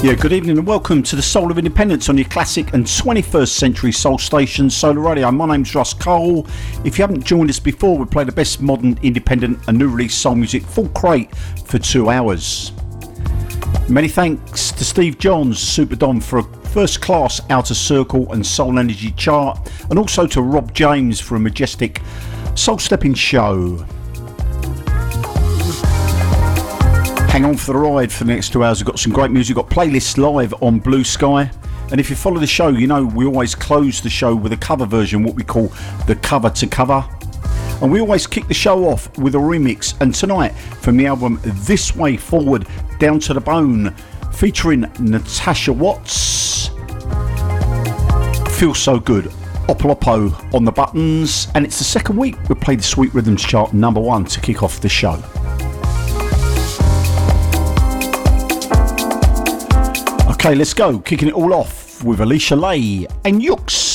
Yeah, good evening and welcome to the Soul of Independence on your classic and 21st century soul station, Solar Radio. My name's Ross Cole. If you haven't joined us before, we play the best modern, independent and new release soul music full crate for 2 hours. Many thanks to Steve Johns, Super Don, for a first class Outer Circle and Soul Energy chart, and also to Rob James for a majestic soul stepping show. Hang on for the ride for the next 2 hours. We've got some great music. We've got playlists live on Blue Sky. And if you follow the show, you know we always close the show with a cover version, what we call the cover to cover. And we always kick the show off with a remix. And tonight, from the album This Way Forward, Down to the Bone, featuring Natasha Watts. Feels so good. Opolopo on the buttons. And it's the second week we played the Sweet Rhythms chart #1 to kick off the show. Okay, let's go. Kicking it all off with Alicia Leigh and Yooks.